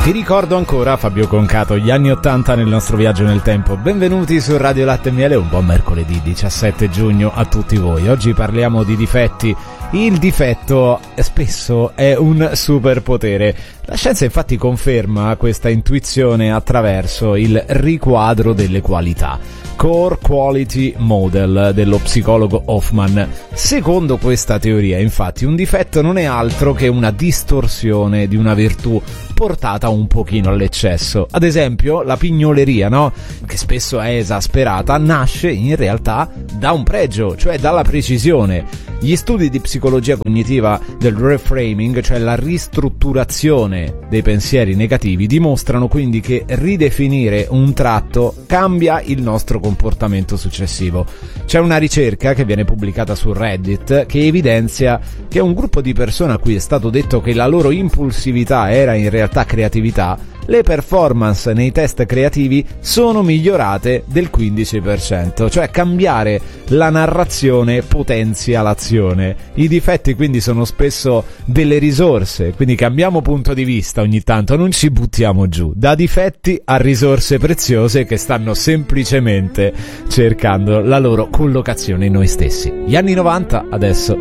Ti ricordo ancora Fabio Concato, gli anni 80 nel nostro viaggio nel tempo. Benvenuti su Radio Latte e Miele, un buon mercoledì 17 giugno a tutti voi. Oggi parliamo di difetti. Il difetto spesso è un superpotere. La scienza infatti conferma questa intuizione attraverso il riquadro delle qualità. Core Quality Model dello psicologo Hoffman. Secondo questa teoria, infatti, un difetto non è altro che una distorsione di una virtù portata un pochino all'eccesso. Ad esempio, la pignoleria, no? Che spesso è esasperata, nasce in realtà da un pregio, cioè dalla precisione. Gli studi di psicologia cognitiva del reframing, cioè la ristrutturazione dei pensieri negativi, dimostrano quindi che ridefinire un tratto cambia il nostro comportamento successivo. C'è una ricerca che viene pubblicata su Reddit che evidenzia che un gruppo di persone a cui è stato detto che la loro impulsività era in realtà creatività, le performance nei test creativi sono migliorate del 15%, cioè cambiare la narrazione potenzia l'azione. I difetti quindi sono spesso delle risorse, quindi cambiamo punto di vista ogni tanto, non ci buttiamo giù, da difetti a risorse preziose che stanno semplicemente cercando la loro collocazione in noi stessi. Gli anni 90 adesso